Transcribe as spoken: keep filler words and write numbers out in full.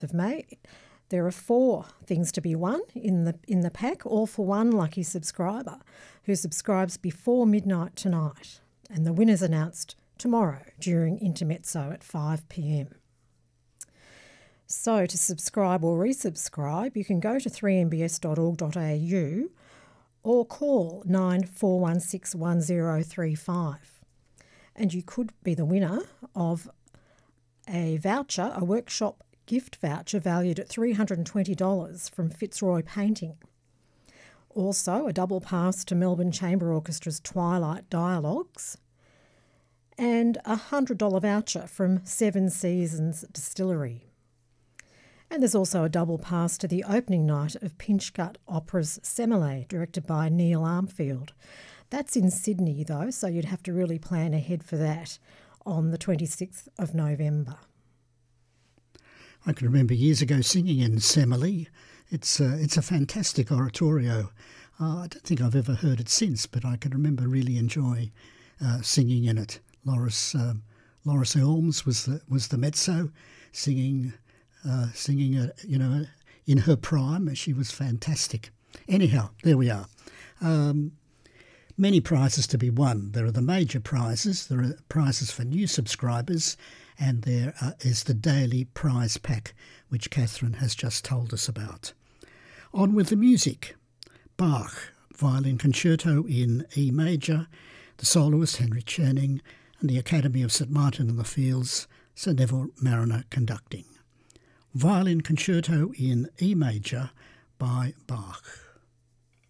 of May. There are four things to be won in the in the pack, all for one lucky subscriber who subscribes before midnight tonight. And the winner's announced tomorrow during Intermezzo at five p m. So to subscribe or resubscribe, you can go to three m b s dot org dot a u or call nine four one six one zero three five. And you could be the winner of a voucher, a workshop gift voucher valued at three hundred twenty dollars from Fitzroy Painting. Also, a double pass to Melbourne Chamber Orchestra's Twilight Dialogues, and a one hundred dollars voucher from Seven Seasons Distillery. And there's also a double pass to the opening night of Pinchgut Opera's Semele, directed by Neil Armfield. That's in Sydney, though, so you'd have to really plan ahead for that on the twenty-sixth of November. I can remember years ago singing in Semele. It's a, it's a fantastic oratorio. Uh, I don't think I've ever heard it since, but I can remember really enjoy uh, singing in it. Loris um, Loris Elms was the was the mezzo, singing uh, singing uh, you know in her prime. She was fantastic. Anyhow, there we are. Um, many prizes to be won. There are the major prizes. There are prizes for new subscribers. And there uh, is the daily prize pack, which Catherine has just told us about. On with the music. Bach, Violin Concerto in E major, the soloist Henry Cherning, and the Academy of St Martin in the Fields, Sir Neville Mariner conducting. Violin Concerto in E major by Bach.